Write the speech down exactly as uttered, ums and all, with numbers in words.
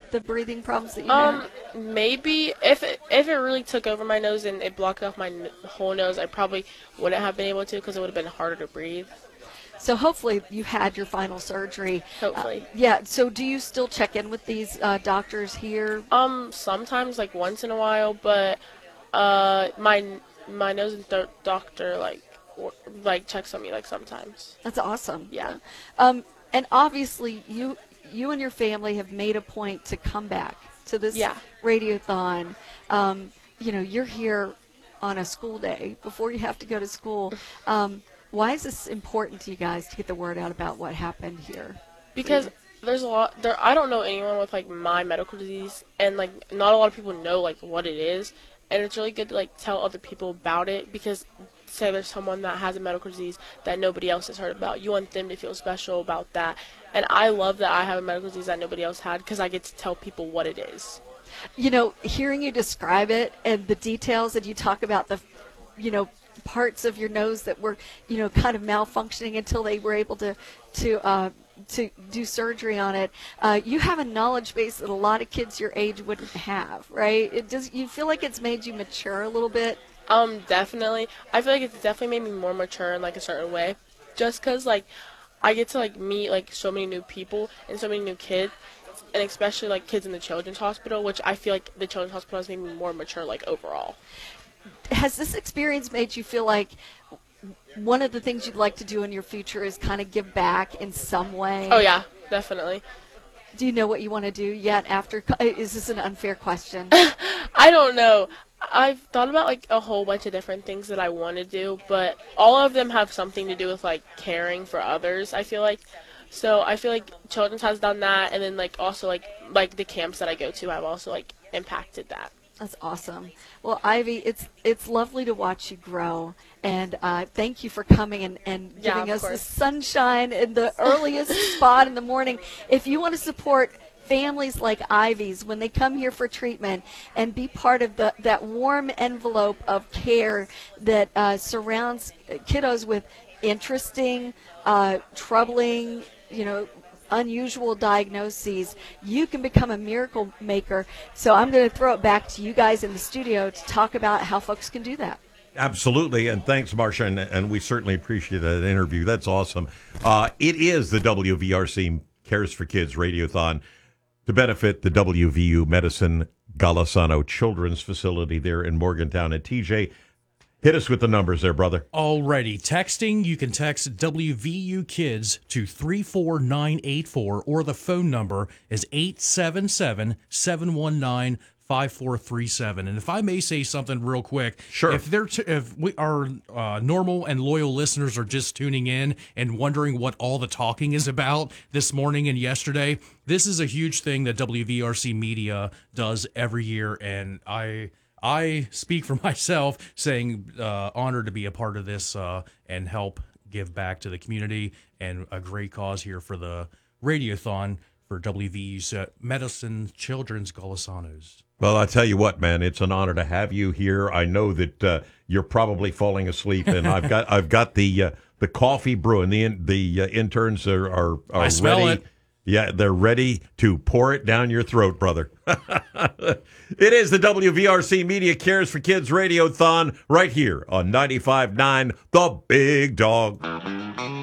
the breathing problems that you Um, had? maybe if it, if it really took over my nose and it blocked off my n- whole nose, I probably wouldn't have been able to because it would have been harder to breathe. So hopefully you had your final surgery. Uh, Hopefully. yeah. So do you still check in with these uh, doctors here? Um, sometimes like once in a while, but uh, my my nose and throat doctor like w- like checks on me like sometimes. That's awesome. Yeah. Um, and obviously you you and your family have made a point to come back to this Yeah. radiothon. Um, you know, you're here on a school day before you have to go to school. Um, why is this important to you guys to get the word out about what happened here for Because you? there's a lot there. I don't know anyone with like my medical disease, and like not a lot of people know like what it is, and it's really good to like tell other people about it because say there's someone that has a medical disease that nobody else has heard about. You want them to feel special about that, and I love that I have a medical disease that nobody else had because I get to tell people what it is. You know, hearing you describe it and the details, and you talk about the, you know, parts of your nose that were, you know, kind of malfunctioning until they were able to, to, uh, to do surgery on it. Uh, you have a knowledge base that a lot of kids your age wouldn't have, right? It does. You feel like it's made you mature a little bit. Um, definitely. I feel like it's definitely made me more mature in like a certain way, just cause like I get to like meet like so many new people and so many new kids, and especially like kids in the children's hospital, which I feel like the children's hospital has made me more mature like overall. Has this experience made you feel like one of the things you'd like to do in your future is kind of give back in some way? Oh yeah, definitely. Do you know what you want to do yet after? Is this an unfair question? I don't know. I've thought about like a whole bunch of different things that I want to do, but all of them have something to do with like caring for others, I feel like. So I feel like Children's has done that, and then like also like like the camps that I go to have also like impacted that. That's awesome. Well, Ivy, it's it's lovely to watch you grow, and uh, thank you for coming and, and Yeah, giving of us the course. sunshine in the earliest spot in the morning. If you want to support families like Ivy's when they come here for treatment and be part of the, that warm envelope of care that uh, surrounds kiddos with interesting, uh, troubling, you know, unusual diagnoses, you can become a miracle maker. So I'm going to throw it back to you guys in the studio to talk about how folks can do that. Absolutely, and thanks, Marcia, and, and we certainly appreciate that interview. That's awesome. Uh, it is the W V R C Cares for Kids Radiothon to benefit the W V U Medicine Golisano Children's Facility there in Morgantown. And T J, hit us with the numbers there, brother. Alrighty, texting, you can text W V U Kids to three four nine eight four, or the phone number is eight seven seven, seven one nine, five four three seven. And if I may say something real quick, Sure. If they're t- if we our uh, normal and loyal listeners are just tuning in and wondering what all the talking is about this morning and yesterday, this is a huge thing that W V R C Media does every year, and I. I speak for myself, saying uh, honored to be a part of this uh, and help give back to the community, and a great cause here for the Radiothon for W V U's uh, Medicine Children's Golisanos. Well, I tell you what, man, it's an honor to have you here. I know that uh, you're probably falling asleep, and I've got I've got the uh, the coffee brewing. The in, the uh, interns are are, are I smell ready. it. Yeah, they're ready to pour it down your throat, brother. It is the W V R C Media Cares for Kids Radiothon right here on ninety-five point nine The Big Dog.